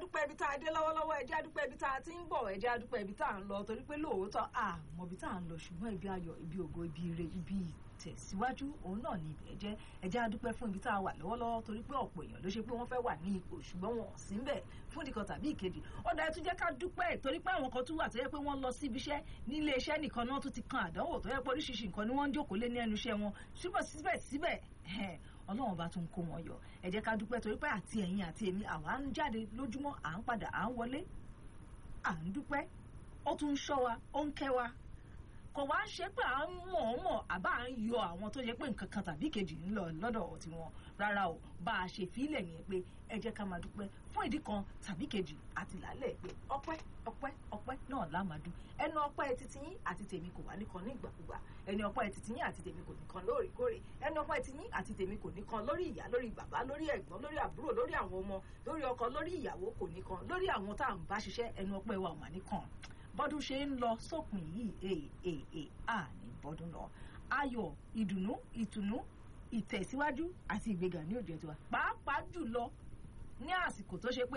adúpẹ́ ibi tá a dé lọ́wọ́lọ́wọ́ ẹ jẹ́ adúpẹ́ ibi tá a ti ń bọ̀ ẹ jẹ́ adúpẹ́ ibi tá a ń lọ torí pé lóòótọ́ àmọ́ ibi tá a ń lọ ṣùgbọ́n ibi ayọ̀ ibi ògo ibi ire ibi ìtẹ̀síwájú òun náà ni ibẹ̀ ẹ jẹ́ adúpẹ́ fún ibi tá a wà lọ́wọ́lọ́wọ́ torí pé ọ̀pọ̀ èèyàn ló ṣe pé wọ́n fẹ́ wà ní ipò ṣùgbọ́n wọn ò sí ńbẹ̀ fún ìdíkan tàbí ìkejì ó dáa tún jẹ́ ká dúpẹ́ torí pé àwọn kan tún wà tó yẹ pé wọ́n lọ sí ibiṣẹ́ nílé iṣẹ́ nìkan náà tún ti kan àdánwò tó yẹ pé oríṣiríṣi nǹkan ni wọ́n ń jókòó lé ní ẹnu iṣẹ́ wọn ṣùgbọ́n síbẹ̀síbẹ̀ ọlọ́run bá tún kó wọn yọ ẹ jẹ́ ká dúpẹ́ torí pé àti ẹ̀yin àti èmi àwa ń jáde lójúmọ́ à ń padà à ń wọlé à ń dúpẹ́ ó tún ń ṣọ́ wa ó ń kẹ́ wa kò wá ń ṣe pé à ń mọ̀ọ́mọ̀ àbá à ń yọ àwọn tó yẹ pé nǹkan kan tàbí kejì ń lọ lọ́dọ̀ tiwọn rárá o bá a ṣe fílẹ̀ nìyẹn pé ẹ jẹ́ ká máa dúpẹ́ fún ìdí kan tàbí kejì àti làálẹ̀ pé ọpẹ́ náà la máa dún ẹnu ọpẹ́ titi yín àti tèmi kò wá nìkan ní ìgbàkúgbà ẹni ọpẹ́ titi yín àti tèmi kò nìkan lóòrèkóòrè ẹni ọpẹ́ titi yín àti tèmi kò nìkan lórí ìyá lórí bàbá lórí ẹ̀gbọ́n lórí àbúrò lórí àwọn ọmọ lórí ọkọ lórí ìyàwó kò nìkan lórí àwọn tá à ń bá ṣiṣẹ́ ẹnu ọpẹ́ wa ò mà nìkan bọ́dún ṣe ń lọ sópin yìí ní bọ́dún lọ ayọ̀ ìdùnnú ìtùnú ìtẹ̀síwájú àti ìgbéga ní òjò tiwa pàápàá jùlọ ní àsìkò tó ṣe pé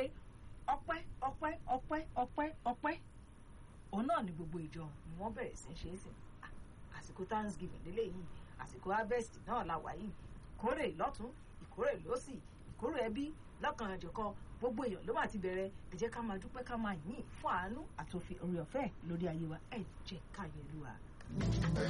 ọpẹ́ òun náà ni gbogbo ìjọ ni wọ́n bẹ̀rẹ̀ sí ṣe é sìn àsìkò Thanksgiving lélẹ́yìí àsìkò harvest náà la wà yìí ìkórè lọ́tún ìkórè lósì ìkórè ẹbí lọ́kàn ọ̀jọ̀kan gbogbo èèyàn ló máa ti bẹ̀rẹ̀ ẹ jẹ́ ká máa dúpẹ́ ká máa yìn fún àánú àtòfin oore ọ̀fẹ́ lórí ayé wa ẹ jẹ́ ká yẹ Olúwa.